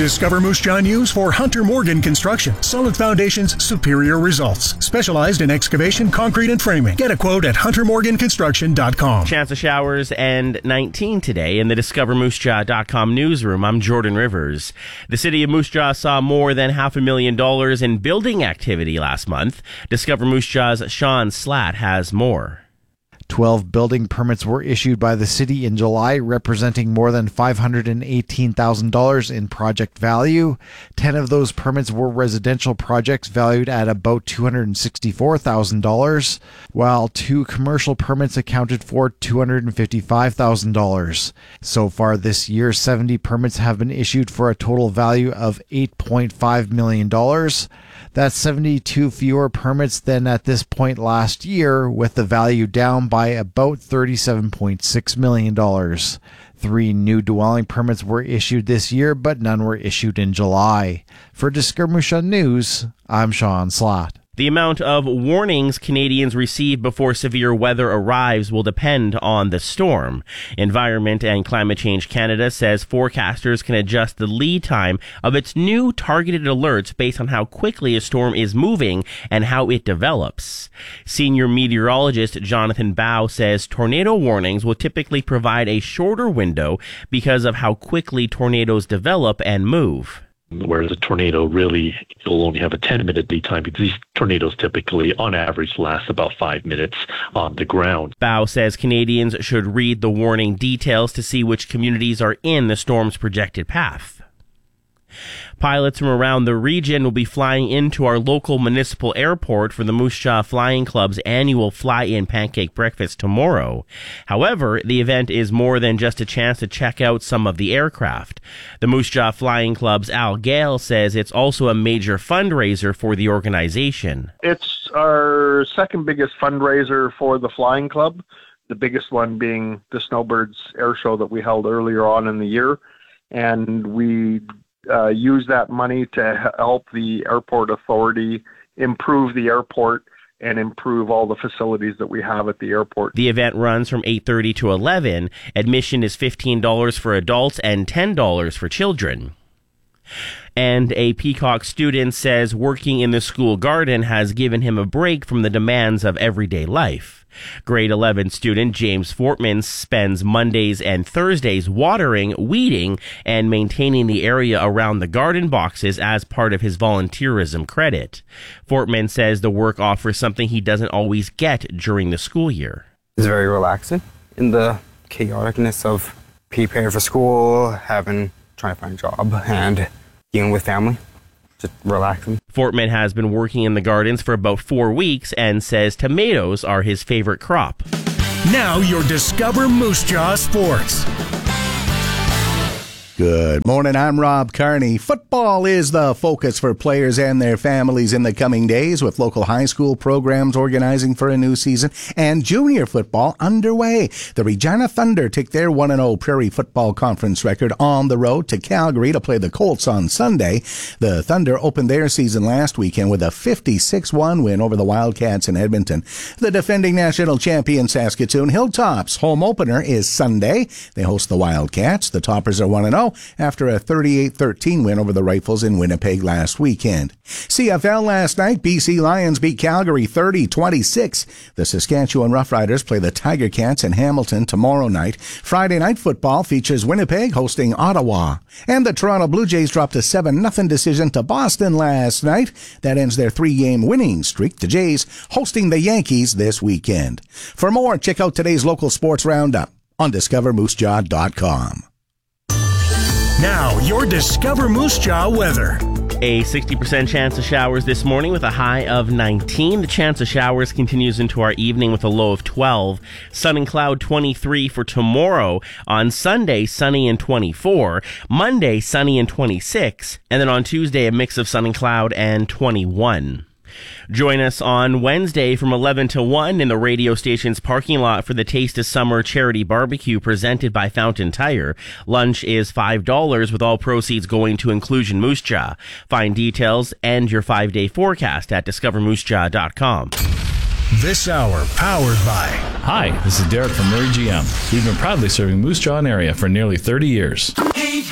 Discover Moose Jaw News for Hunter Morgan Construction. Solid foundations, superior results. Specialized in excavation, concrete, and framing. Get a quote at huntermorganconstruction.com. Chance of showers and 19 today in the DiscoverMooseJaw.com newsroom. I'm Jordan Rivers. The city of Moose Jaw saw more than $500,000 in building activity last month. Discover Moose Jaw's Sean Slatt has more. 12 building permits were issued by the city in July, representing more than $518,000 in project value. 10 of those permits were residential projects valued at about $264,000, while 2 commercial permits accounted for $255,000. So far this year, 70 permits have been issued for a total value of $8.5 million. That's 72 fewer permits than at this point last year, with the value down by about $37.6 million. 3 new dwelling permits were issued this year, but none were issued in July. For Discover Moose Jaw News, I'm Sean Slatt. The amount of warnings Canadians receive before severe weather arrives will depend on the storm. Environment and Climate Change Canada says forecasters can adjust the lead time of its new targeted alerts based on how quickly a storm is moving and how it develops. Senior meteorologist Jonathan Bao says tornado warnings will typically provide a shorter window because of how quickly tornadoes develop and move. Whereas a tornado really, you'll only have a 10-minute lead time because these tornadoes typically, on average, last about 5 minutes on the ground. Bao says Canadians should read the warning details to see which communities are in the storm's projected path. Pilots from around the region will be flying into our local municipal airport for the Moose Jaw Flying Club's annual Fly-In Pancake Breakfast tomorrow. However, the event is more than just a chance to check out some of the aircraft. The Moose Jaw Flying Club's Al Gale says it's also a major fundraiser for the organization. It's our second biggest fundraiser for the Flying Club, the biggest one being the Snowbirds Air Show that we held earlier on in the year. And we use that money to help the airport authority improve the airport and improve all the facilities that we have at the airport. The event runs from 8:30 to 11. Admission is $15 for adults and $10 for children. And a Peacock student says working in the school garden has given him a break from the demands of everyday life. Grade 11 student James Fortman spends Mondays and Thursdays watering, weeding, and maintaining the area around the garden boxes as part of his volunteerism credit. Fortman says the work offers something he doesn't always get during the school year. It's very relaxing in the chaoticness of preparing for school, trying to find a job, and dealing with family. Just relaxing. Fortman has been working in the gardens for about 4 weeks and says tomatoes are his favorite crop. Now your Discover Moose Jaw Sports. Good morning, I'm Rob Carney. Football is the focus for players and their families in the coming days, with local high school programs organizing for a new season and junior football underway. The Regina Thunder take their 1-0 Prairie Football Conference record on the road to Calgary to play the Colts on Sunday. The Thunder opened their season last weekend with a 56-1 win over the Wildcats in Edmonton. The defending national champion Saskatoon Hilltops home opener is Sunday. They host the Wildcats. The Toppers are 1-0. After a 38-13 win over the Rifles in Winnipeg last weekend. CFL last night, BC Lions beat Calgary 30-26. The Saskatchewan Roughriders play the Tiger Cats in Hamilton tomorrow night. Friday night football features Winnipeg hosting Ottawa. And the Toronto Blue Jays dropped a 7-0 decision to Boston last night. That ends their 3-game winning streak. The Jays hosting the Yankees this weekend. For more, check out today's local sports roundup on DiscoverMooseJaw.com. Now, your Discover Moose Jaw weather. A 60% chance of showers this morning with a high of 19. The chance of showers continues into our evening with a low of 12. Sun and cloud 23 for tomorrow. On Sunday, sunny and 24. Monday, sunny and 26. And then on Tuesday, a mix of sun and cloud and 21. Join us on Wednesday from 11 to 1 in the radio station's parking lot for the Taste of Summer charity barbecue presented by Fountain Tire. Lunch is $5 with all proceeds going to Inclusion Moose Jaw. Find details and your 5-day forecast at discovermoosejaw.com. This hour powered by... Hi, this is Derek from Murray GM. We've been proudly serving Moose Jaw area for nearly 30 years.